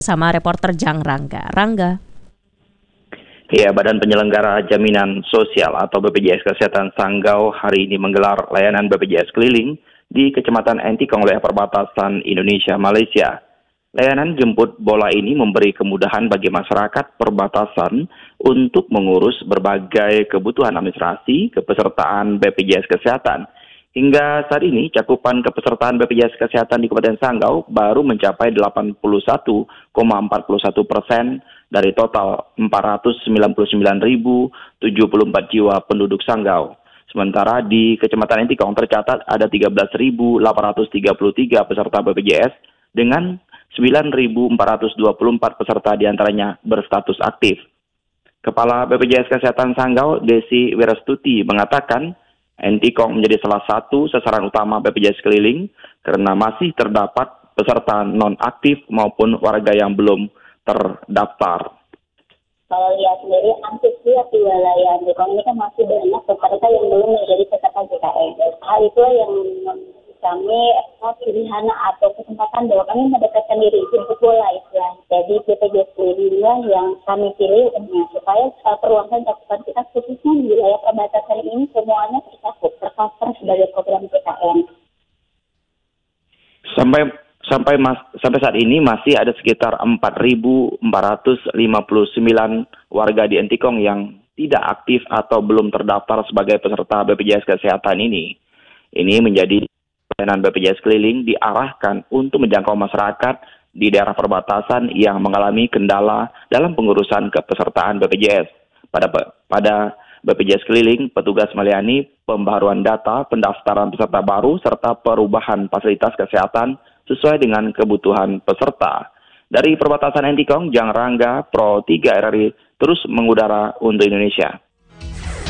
sama reporter Jang Rangga. Rangga. Ya, Badan Penyelenggara Jaminan Sosial atau BPJS Kesehatan Sanggau hari ini menggelar layanan BPJS keliling di Kecamatan Entikong, wilayah perbatasan Indonesia-Malaysia. Layanan jemput bola ini memberi kemudahan bagi masyarakat perbatasan untuk mengurus berbagai kebutuhan administrasi kepesertaan BPJS Kesehatan. Hingga saat ini, cakupan kepesertaan BPJS Kesehatan di Kabupaten Sanggau baru mencapai 81,41% dari total 499.074 jiwa penduduk Sanggau. Sementara di Kecamatan Entikong tercatat ada 13.833 peserta BPJS dengan 9.424 peserta diantaranya berstatus aktif. Kepala BPJS Kesehatan Sanggau, Desi Wirastuti, mengatakan Entikong menjadi salah satu sasaran utama BPJS keliling karena masih terdapat peserta non-aktif maupun warga yang belum terdaftar. Kalau lihat sendiri, antusias di wilayah Entikong ini kan masih banyak peserta yang belum menjadi peserta JKN. Hal itulah yang kami pilihan atau kesempatan bahwa kami mendekatkan diri jemput bola istilahnya. Jadi BPJS keliling yang kami pilih supaya perluasan cakupan kita khususnya di wilayah perbatasan ini semuanya tercakup, tercover sebagai program JKN. Sampai saat ini masih ada sekitar 4.459 warga di Entikong yang tidak aktif atau belum terdaftar sebagai peserta BPJS Kesehatan ini. Ini menjadi layanan BPJS keliling diarahkan untuk menjangkau masyarakat di daerah perbatasan yang mengalami kendala dalam pengurusan kepesertaan BPJS. Pada BPJS keliling, petugas melayani pembaharuan data, pendaftaran peserta baru, serta perubahan fasilitas kesehatan sesuai dengan kebutuhan peserta. Dari perbatasan Entikong, Jang Rangga, Pro 3 RRI, terus mengudara untuk Indonesia.